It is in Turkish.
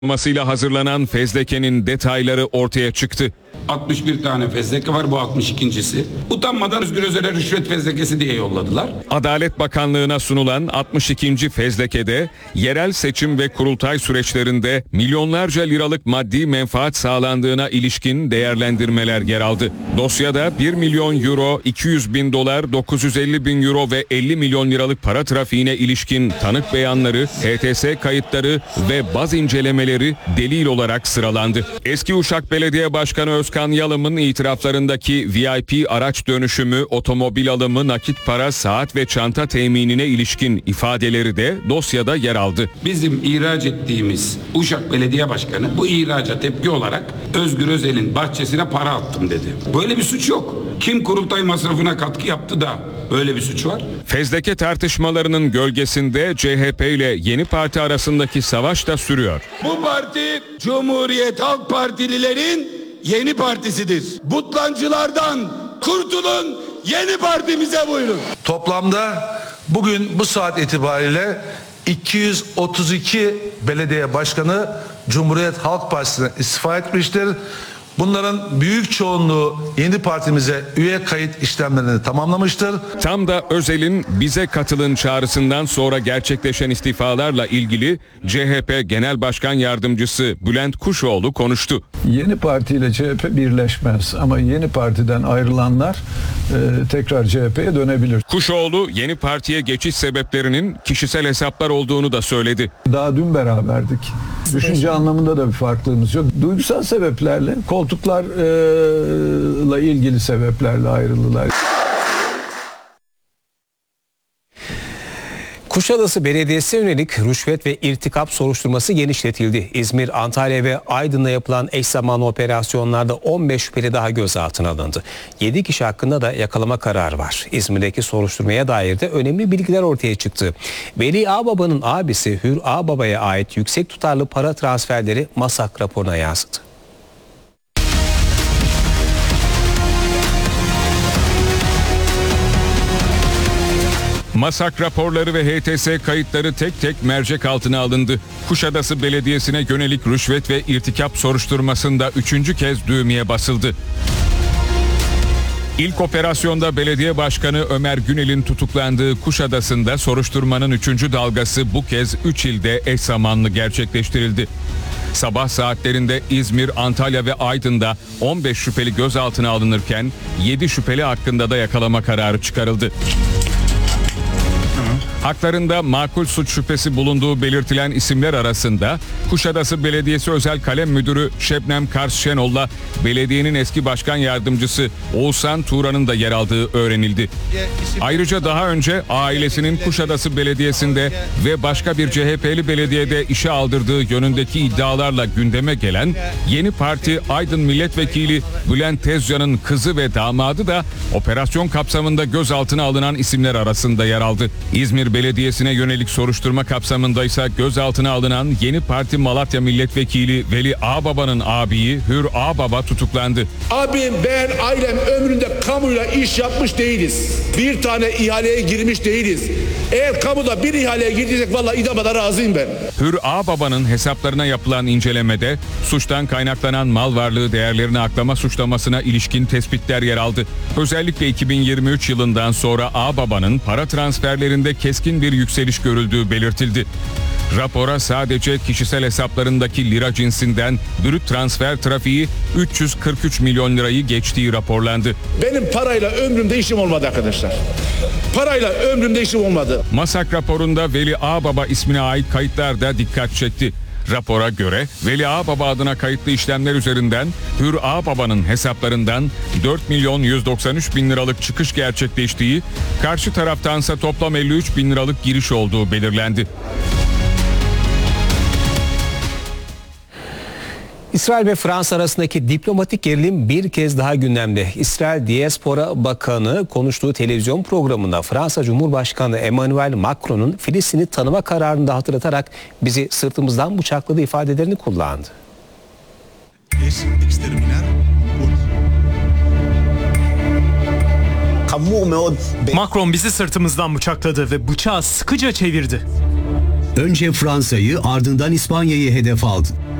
Masıyla hazırlanan fezlekenin detayları ortaya çıktı. 61 tane fezleke var, bu 62.'si. Utanmadan Özgür Özel'e rüşvet fezlekesi diye yolladılar. Adalet Bakanlığı'na sunulan 62. fezlekede yerel seçim ve kurultay süreçlerinde milyonlarca liralık maddi menfaat sağlandığına ilişkin değerlendirmeler yer aldı. Dosyada 1 milyon euro, 200 bin dolar, 950 bin euro ve 50 milyon liralık para trafiğine ilişkin tanık beyanları, HTS kayıtları ve baz incelemeleri delil olarak sıralandı. Eski Uşak Belediye Başkanı Özkan Yalım'ın itiraflarındaki VIP araç dönüşümü, otomobil alımı, nakit para, saat ve çanta teminine ilişkin ifadeleri de dosyada yer aldı. Bizim ihraç ettiğimiz Uşak Belediye Başkanı bu ihraca tepki olarak Özgür Özel'in bahçesine para attım dedi. Böyle bir suç yok. Kim kurultay masrafına katkı yaptı da böyle bir suç var? Fezleke tartışmalarının gölgesinde CHP ile Yeni Parti arasındaki savaş da sürüyor. Bu parti Cumhuriyet Halk Partililerin yeni partisidir. Butlancılardan kurtulun, yeni partimize buyurun. Toplamda bugün bu saat itibariyle 232 belediye başkanı Cumhuriyet Halk Partisi'ne istifa etmiştir. Bunların büyük çoğunluğu yeni partimize üye kayıt işlemlerini tamamlamıştır. Tam da Özel'in bize katılın çağrısından sonra gerçekleşen istifalarla ilgili CHP Genel Başkan Yardımcısı Bülent Kuşoğlu konuştu. Yeni Parti ile CHP birleşmez ama Yeni Parti'den ayrılanlar tekrar CHP'ye dönebilir. Kuşoğlu Yeni Parti'ye geçiş sebeplerinin kişisel hesaplar olduğunu da söyledi. Daha dün beraberdik. Düşünce anlamında da bir farklılığımız yok. Duygusal sebeplerle, koltuklarla ilgili sebeplerle ayrıldılar. Kuşadası Belediyesi'ne yönelik rüşvet ve irtikap soruşturması genişletildi. İzmir, Antalya ve Aydın'da yapılan eş zamanlı operasyonlarda 15 şüpheli daha gözaltına alındı. 7 kişi hakkında da yakalama kararı var. İzmir'deki soruşturmaya dair de önemli bilgiler ortaya çıktı. Veli Ağbaba'nın abisi Hür Ağbaba'ya ait yüksek tutarlı para transferleri MASAK raporuna yansıdı. MASAK raporları ve HTS kayıtları tek tek mercek altına alındı. Kuşadası Belediyesi'ne yönelik rüşvet ve irtikap soruşturmasında 3. kez düğmeye basıldı. İlk operasyonda belediye başkanı Ömer Günel'in tutuklandığı Kuşadası'nda soruşturmanın 3. dalgası bu kez 3 ilde eş zamanlı gerçekleştirildi. Sabah saatlerinde İzmir, Antalya ve Aydın'da 15 şüpheli gözaltına alınırken 7 şüpheli hakkında da yakalama kararı çıkarıldı. Haklarında makul suç şüphesi bulunduğu belirtilen isimler arasında Kuşadası Belediyesi Özel Kalem Müdürü Şebnem Kars Şenol'la belediyenin eski başkan yardımcısı Oğuzhan Turan'ın da yer aldığı öğrenildi. Ayrıca daha önce ailesinin Kuşadası Belediyesi'nde ve başka bir CHP'li belediyede işe aldırdığı yönündeki iddialarla gündeme gelen Yeni Parti Aydın Milletvekili Bülent Tezcan'ın kızı ve damadı da operasyon kapsamında gözaltına alınan isimler arasında yer aldı. İzmir Belediyesi'ne yönelik soruşturma kapsamında ise gözaltına alınan Yeni Parti Malatya Milletvekili Veli Ağbaba'nın abiyi Hür Ağbaba tutuklandı. Abim, ben, ailem ömründe kamuyla iş yapmış değiliz. Bir tane ihaleye girmiş değiliz. Eğer kamuda bir ihaleye girdiysek vallahi idamada razıyım ben. Hür Ağbaba'nın hesaplarına yapılan incelemede suçtan kaynaklanan mal varlığı değerlerini aklama suçlamasına ilişkin tespitler yer aldı. Özellikle 2023 yılından sonra Ağbaba'nın para transferlerinde keskin bir yükseliş görüldüğü belirtildi. Rapora sadece kişisel hesaplarındaki lira cinsinden brüt transfer trafiği 343 milyon lirayı geçtiği raporlandı. Benim parayla ömrümde işim olmadı arkadaşlar. Parayla ömrümde işim olmadı. MASAK raporunda Veli Ağbaba ismine ait kayıtlar da dikkat çekti. Rapora göre Veli Ağbaba adına kayıtlı işlemler üzerinden Hür Ağbaba'nın hesaplarından 4 milyon 193 bin liralık çıkış gerçekleştiği, karşı taraftansa toplam 53 bin liralık giriş olduğu belirlendi. İsrail ve Fransa arasındaki diplomatik gerilim bir kez daha gündemde. İsrail Diaspora Bakanı konuştuğu televizyon programında Fransa Cumhurbaşkanı Emmanuel Macron'un Filistin'i tanıma kararını da hatırlatarak bizi sırtımızdan bıçakladı ifadelerini kullandı. Macron bizi sırtımızdan bıçakladı ve bıçağı sıkıca çevirdi. önce Fransa'yı ardından İspanya'yı hedef aldı.